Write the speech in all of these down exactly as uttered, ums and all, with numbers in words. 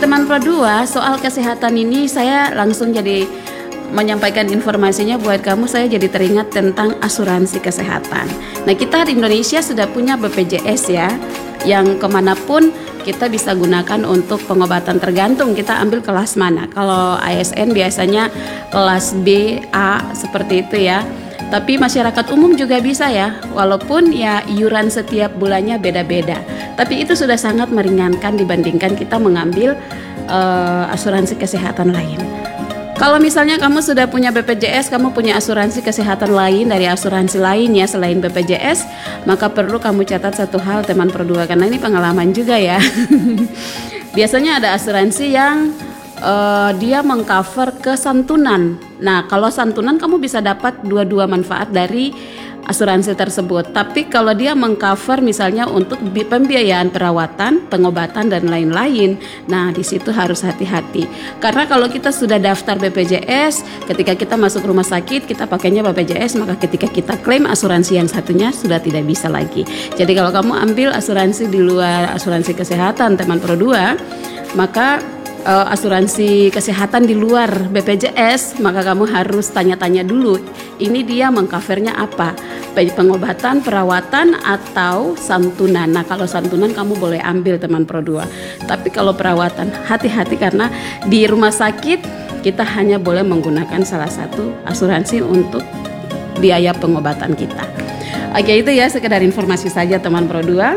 teman Pro dua, soal kesehatan ini saya langsung jadi menyampaikan informasinya buat kamu. Saya jadi teringat tentang asuransi kesehatan. Nah, kita di Indonesia sudah punya B P J S ya, yang kemanapun kita bisa gunakan untuk pengobatan, tergantung kita ambil kelas mana. Kalau A S N biasanya kelas B, A, seperti itu ya. Tapi masyarakat umum juga bisa ya, walaupun ya iuran setiap bulannya beda-beda. Tapi itu sudah sangat meringankan dibandingkan kita mengambil uh, asuransi kesehatan lain. Kalau misalnya kamu sudah punya B P J S, kamu punya asuransi kesehatan lain dari asuransi lainnya selain B P J S, maka perlu kamu catat satu hal teman Pro dua, karena ini pengalaman juga ya. Biasanya ada asuransi yang uh, dia mengcover kesantunan. Nah, kalau santunan kamu bisa dapat dua-dua manfaat dari asuransi tersebut. Tapi kalau dia mengcover misalnya untuk pembiayaan perawatan, pengobatan dan lain-lain, nah di situ harus hati-hati. Karena kalau kita sudah daftar B P J S, ketika kita masuk rumah sakit kita pakainya B P J S, maka ketika kita klaim asuransi yang satunya sudah tidak bisa lagi. Jadi kalau kamu ambil asuransi di luar asuransi kesehatan teman Pro dua, maka Uh, asuransi kesehatan di luar B P J S, maka kamu harus tanya-tanya dulu ini dia mengcovernya apa, baik pengobatan, perawatan atau santunan. Nah, kalau santunan kamu boleh ambil teman Pro dua, tapi kalau perawatan hati-hati, karena di rumah sakit kita hanya boleh menggunakan salah satu asuransi untuk biaya pengobatan kita. Oke, itu ya sekedar informasi saja teman Pro dua.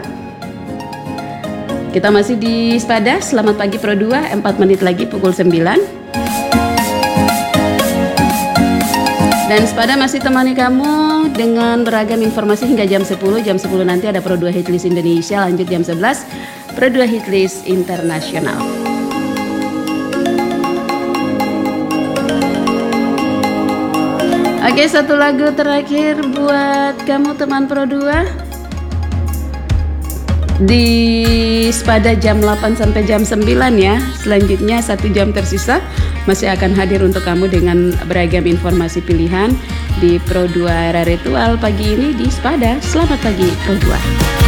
Kita masih di Spada. Selamat pagi Pro dua, empat menit lagi pukul sembilan. Dan Spada masih temani kamu dengan beragam informasi hingga jam sepuluh. Jam sepuluh nanti ada Pro dua Hitlist Indonesia, lanjut jam sebelas Pro dua Hitlist Internasional. Oke, satu lagu terakhir buat kamu teman Pro dua. Di Spada jam delapan sampai jam sembilan ya. Selanjutnya satu jam tersisa masih akan hadir untuk kamu dengan beragam informasi pilihan di Pro dua Era Ritual pagi ini di Spada. Selamat pagi Pro dua.